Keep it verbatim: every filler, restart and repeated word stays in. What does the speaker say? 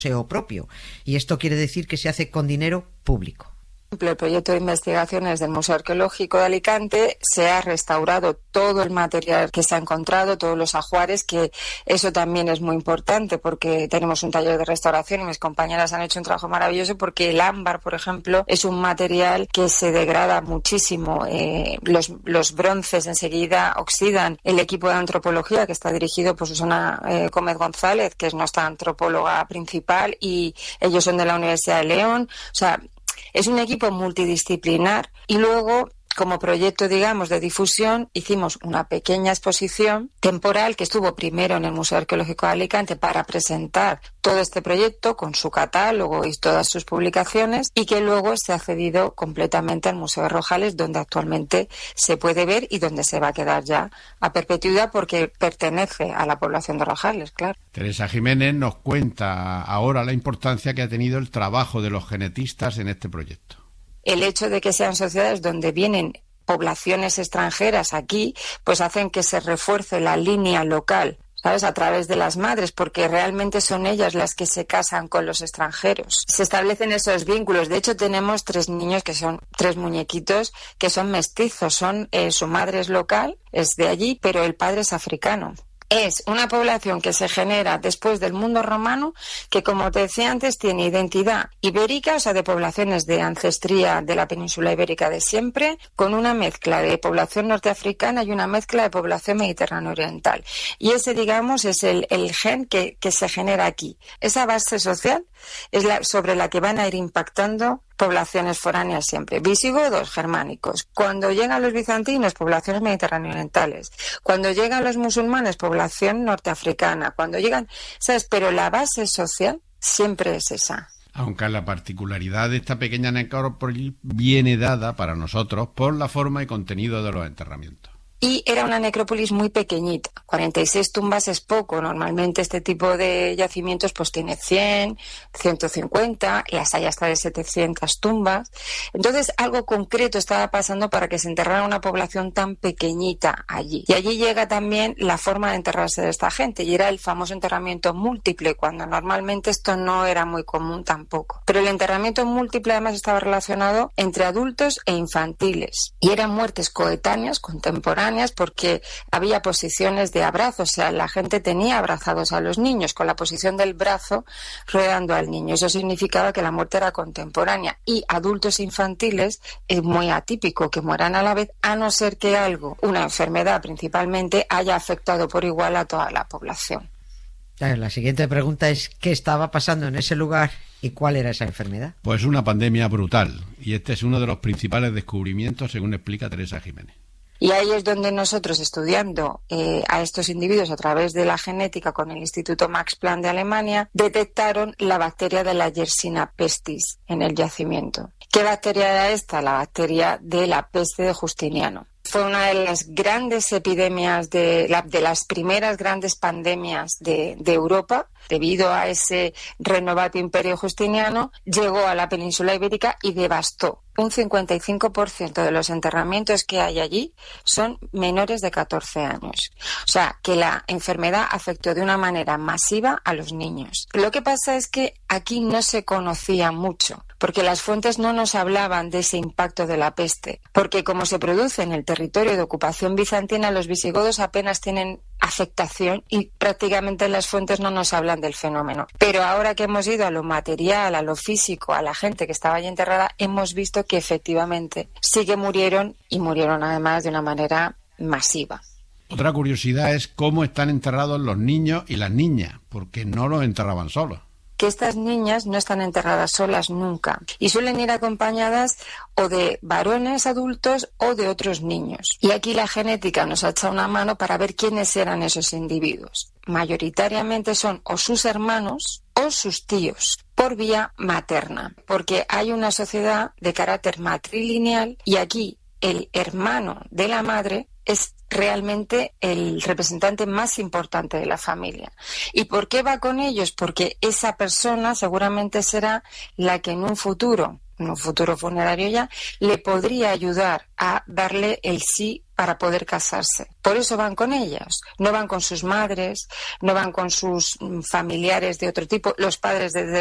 museo propio. Y esto quiere decir que se hace con dinero público. El proyecto de investigaciones del Museo Arqueológico de Alicante se ha restaurado todo el material que se ha encontrado, todos los ajuares, que eso también es muy importante porque tenemos un taller de restauración y mis compañeras han hecho un trabajo maravilloso porque el ámbar, por ejemplo, es un material que se degrada muchísimo. Eh, los, los bronces enseguida oxidan. El equipo de antropología que está dirigido por Susana eh, Gómez González, que es nuestra antropóloga principal, y ellos son de la Universidad de León. O sea, es un equipo multidisciplinar y luego, como proyecto, digamos, de difusión, hicimos una pequeña exposición temporal que estuvo primero en el Museo Arqueológico de Alicante para presentar todo este proyecto con su catálogo y todas sus publicaciones y que luego se ha cedido completamente al Museo de Rojales, donde actualmente se puede ver y donde se va a quedar ya a perpetuidad porque pertenece a la población de Rojales, claro. Teresa Jiménez nos cuenta ahora la importancia que ha tenido el trabajo de los genetistas en este proyecto. El hecho de que sean sociedades donde vienen poblaciones extranjeras aquí, pues hacen que se refuerce la línea local, ¿sabes?, a través de las madres, porque realmente son ellas las que se casan con los extranjeros. Se establecen esos vínculos. De hecho, tenemos tres niños que son tres muñequitos que son mestizos. Son eh, su madre es local, es de allí, pero el padre es africano. Es una población que se genera después del mundo romano, que, como te decía antes, tiene identidad ibérica, o sea, de poblaciones de ancestría de la península ibérica de siempre, con una mezcla de población norteafricana y una mezcla de población mediterráneo oriental. Y ese, digamos, es el, el gen que, que se genera aquí. Esa base social es la sobre la que van a ir impactando poblaciones foráneas siempre. Visigodos, germánicos. Cuando llegan los bizantinos, poblaciones mediterráneo orientales. Cuando llegan los musulmanes, población norteafricana. Cuando llegan, ¿sabes? Pero la base social siempre es esa. Aunque la particularidad de esta pequeña necrópolis viene dada para nosotros por la forma y contenido de los enterramientos. Y era una necrópolis muy pequeñita, cuarenta y seis tumbas es poco, normalmente este tipo de yacimientos pues tiene cien, ciento cincuenta, las hay hasta de setecientas tumbas. Entonces algo concreto estaba pasando para que se enterrara una población tan pequeñita allí. Y allí llega también la forma de enterrarse de esta gente, y era el famoso enterramiento múltiple, cuando normalmente esto no era muy común tampoco. Pero el enterramiento múltiple además estaba relacionado entre adultos e infantiles, y eran muertes coetáneas, contemporáneas, porque había posiciones de abrazo, o sea, la gente tenía abrazados a los niños con la posición del brazo rodeando al niño. Eso significaba que la muerte era contemporánea, y adultos infantiles es muy atípico que mueran a la vez, a no ser que algo, una enfermedad principalmente, haya afectado por igual a toda la población. La siguiente pregunta es ¿qué estaba pasando en ese lugar y cuál era esa enfermedad? Pues una pandemia brutal, y este es uno de los principales descubrimientos, según explica Teresa Jiménez. Y ahí es donde nosotros, estudiando eh, a estos individuos a través de la genética con el Instituto Max Planck de Alemania, detectaron la bacteria de la Yersina pestis en el yacimiento. ¿Qué bacteria era esta? La bacteria de la peste de Justiniano. Fue una de las grandes epidemias, de, la, de las primeras grandes pandemias de, de Europa, debido a ese renovado imperio justiniano, llegó a la península ibérica y devastó. Un cincuenta y cinco por ciento de los enterramientos que hay allí son menores de catorce años. O sea, que la enfermedad afectó de una manera masiva a los niños. Lo que pasa es que aquí no se conocía mucho, porque las fuentes no nos hablaban de ese impacto de la peste. Porque como se produce en el territorio de ocupación bizantina, los visigodos apenas tienen afectación y prácticamente las fuentes no nos hablan del fenómeno. Pero ahora que hemos ido a lo material, a lo físico, a la gente que estaba allí enterrada, hemos visto que efectivamente sí que murieron, y murieron además de una manera masiva. Otra curiosidad es cómo están enterrados los niños y las niñas, porque no los enterraban solos. Que estas niñas no están enterradas solas nunca y suelen ir acompañadas o de varones adultos o de otros niños. Y aquí la genética nos ha echado una mano para ver quiénes eran esos individuos. Mayoritariamente son o sus hermanos o sus tíos, por vía materna, porque hay una sociedad de carácter matrilineal y aquí el hermano de la madre es realmente el representante más importante de la familia. ¿Y por qué va con ellos? Porque esa persona seguramente será la que en un futuro, en un futuro funerario ya, le podría ayudar a darle el sí para poder casarse. Por eso van con ellos. No van con sus madres, no van con sus familiares de otro tipo. Los padres, desde